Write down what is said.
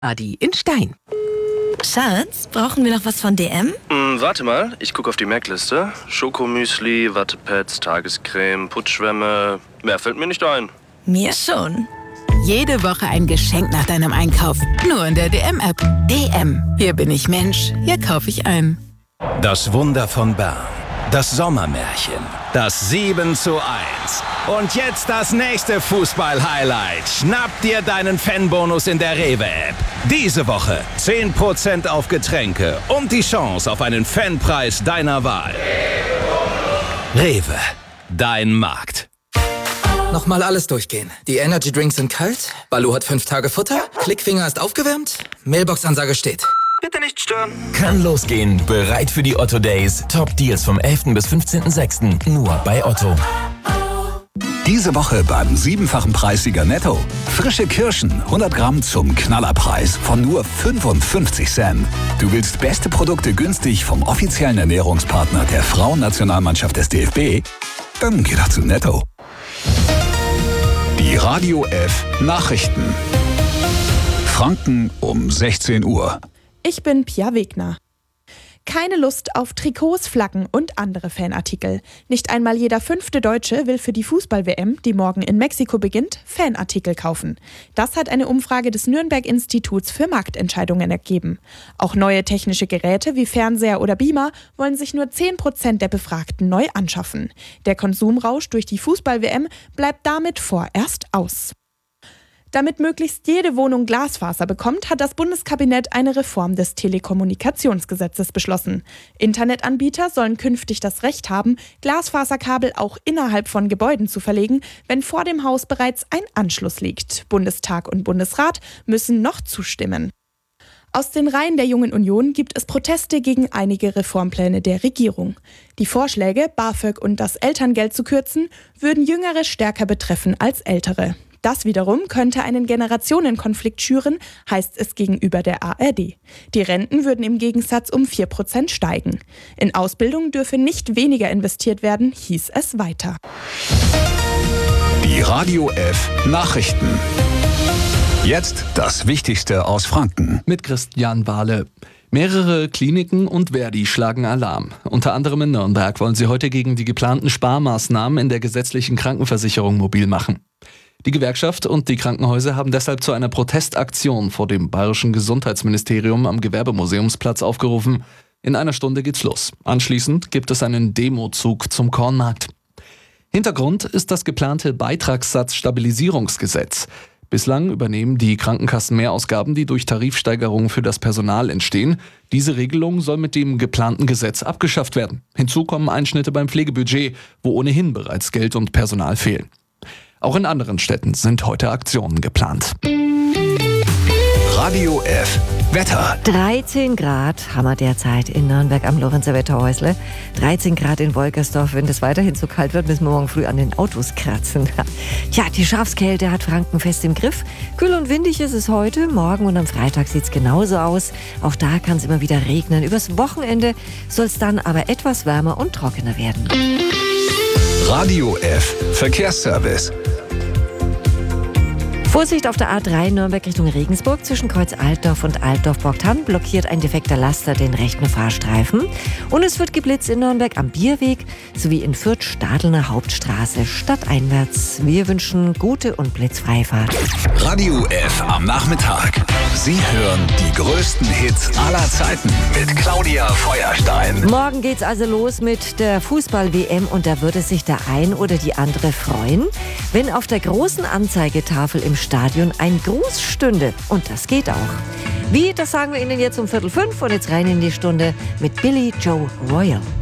Adi in Stein. Schatz, brauchen wir noch was von DM? Warte mal, ich gucke auf die Merkliste. Schokomüsli, Wattepads, Tagescreme, Putzschwämme. Mehr fällt mir nicht ein. Mir schon. Jede Woche ein Geschenk nach deinem Einkauf. Nur in der DM-App. DM. Hier bin ich Mensch. Hier kaufe ich ein. Das Wunder von Bern. Das Sommermärchen. Das 7:1. Und jetzt das nächste Fußball-Highlight. Schnapp dir deinen Fanbonus in der Rewe-App. Diese Woche 10% auf Getränke und die Chance auf einen Fanpreis deiner Wahl. Rewe, dein Markt. Nochmal alles durchgehen. Die Energy Drinks sind kalt, Baloo hat 5 Tage Futter, Klickfinger ist aufgewärmt, Mailbox-Ansage steht. Bitte nicht stören. Kann losgehen. Bereit für die Otto Days. Top Deals vom 11. bis 15.06. Nur bei Otto. Diese Woche beim 7-fachen Preissieger Netto. Frische Kirschen, 100 Gramm zum Knallerpreis von nur 55 Cent. Du willst beste Produkte günstig vom offiziellen Ernährungspartner der Frauennationalmannschaft des DFB? Dann geh doch zu Netto. Die Radio F Nachrichten. Franken um 16 Uhr. Ich bin Pia Wegner. Keine Lust auf Trikots, Flaggen und andere Fanartikel. Nicht einmal jeder 5. Deutsche will für die Fußball-WM, die morgen in Mexiko beginnt, Fanartikel kaufen. Das hat eine Umfrage des Nürnberg-Instituts für Marktentscheidungen ergeben. Auch neue technische Geräte wie Fernseher oder Beamer wollen sich nur 10% der Befragten neu anschaffen. Der Konsumrausch durch die Fußball-WM bleibt damit vorerst aus. Damit möglichst jede Wohnung Glasfaser bekommt, hat das Bundeskabinett eine Reform des Telekommunikationsgesetzes beschlossen. Internetanbieter sollen künftig das Recht haben, Glasfaserkabel auch innerhalb von Gebäuden zu verlegen, wenn vor dem Haus bereits ein Anschluss liegt. Bundestag und Bundesrat müssen noch zustimmen. Aus den Reihen der Jungen Union gibt es Proteste gegen einige Reformpläne der Regierung. Die Vorschläge, BAföG und das Elterngeld zu kürzen, würden Jüngere stärker betreffen als Ältere. Das wiederum könnte einen Generationenkonflikt schüren, heißt es gegenüber der ARD. Die Renten würden im Gegensatz um 4% steigen. In Ausbildung dürfe nicht weniger investiert werden, hieß es weiter. Die Radio F Nachrichten. Jetzt das Wichtigste aus Franken. Mit Christian Wahle. Mehrere Kliniken und Verdi schlagen Alarm. Unter anderem in Nürnberg wollen sie heute gegen die geplanten Sparmaßnahmen in der gesetzlichen Krankenversicherung mobil machen. Die Gewerkschaft und die Krankenhäuser haben deshalb zu einer Protestaktion vor dem Bayerischen Gesundheitsministerium am Gewerbemuseumsplatz aufgerufen. In einer Stunde geht's los. Anschließend gibt es einen Demozug zum Kornmarkt. Hintergrund ist das geplante Beitragssatzstabilisierungsgesetz. Bislang übernehmen die Krankenkassen Mehrausgaben, die durch Tarifsteigerungen für das Personal entstehen. Diese Regelung soll mit dem geplanten Gesetz abgeschafft werden. Hinzu kommen Einschnitte beim Pflegebudget, wo ohnehin bereits Geld und Personal fehlen. Auch in anderen Städten sind heute Aktionen geplant. Radio F Wetter. 13 Grad haben wir derzeit in Nürnberg am Lorenzer Wetterhäusle. 13 Grad in Wolkersdorf. Wenn das weiterhin so kalt wird, müssen wir morgen früh an den Autos kratzen. Tja, die Schafskälte hat Franken fest im Griff. Kühl und windig ist es heute. Morgen und am Freitag sieht es genauso aus. Auch da kann es immer wieder regnen. Übers Wochenende soll es dann aber etwas wärmer und trockener werden. Radio F Verkehrsservice. Vorsicht auf der A3 Nürnberg Richtung Regensburg. Zwischen Kreuz Altdorf und Altdorf-Borgtann blockiert ein defekter Laster den rechten Fahrstreifen. Und es wird geblitzt in Nürnberg am Bierweg sowie in Fürth Stadelner Hauptstraße stadteinwärts. Wir wünschen gute und blitzfreie Fahrt. Radio F am Nachmittag. Sie hören die größten Hits aller Zeiten mit Claudia Feuerstein. Morgen geht's also los mit der Fußball-WM und da würde sich der ein oder die andere freuen, wenn auf der großen Anzeigetafel im Stadion ein Gruß stünde. Und das geht auch. Wie, das sagen wir Ihnen jetzt um 4:45 und jetzt rein in die Stunde mit Billy Joe Royal.